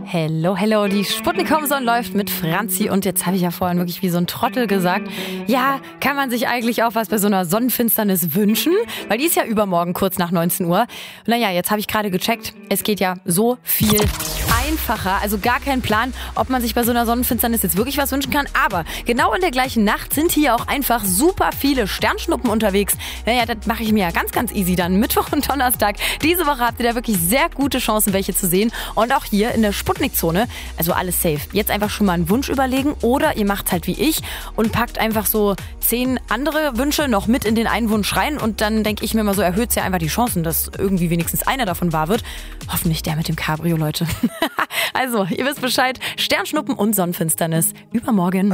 Hello, hello, die Sputnik-Kommson läuft mit Franzi und jetzt habe ich ja vorhin wirklich wie so ein Trottel gesagt, ja, kann man sich eigentlich auch was bei so einer Sonnenfinsternis wünschen? Weil die ist ja übermorgen kurz nach 19 Uhr. Naja, jetzt habe ich gerade gecheckt, es geht ja so viel einfacher, also gar kein Plan, ob man sich bei so einer Sonnenfinsternis jetzt wirklich was wünschen kann, aber genau in der gleichen Nacht sind hier auch einfach super viele Sternschnuppen unterwegs. Naja, das mache ich mir ja ganz, ganz easy dann, Mittwoch und Donnerstag. Diese Woche habt ihr da wirklich sehr gute Chancen, welche zu sehen und auch hier in der Sputnik-Zone, also alles safe. Jetzt einfach schon mal einen Wunsch überlegen oder ihr macht's halt wie ich und packt einfach so 10 andere Wünsche noch mit in den einen Wunsch rein und dann denke ich mir mal so, erhöht ja einfach die Chancen, dass irgendwie wenigstens einer davon wahr wird. Hoffentlich der mit dem Cabrio, Leute. Also, ihr wisst Bescheid, Sternschnuppen und Sonnenfinsternis übermorgen.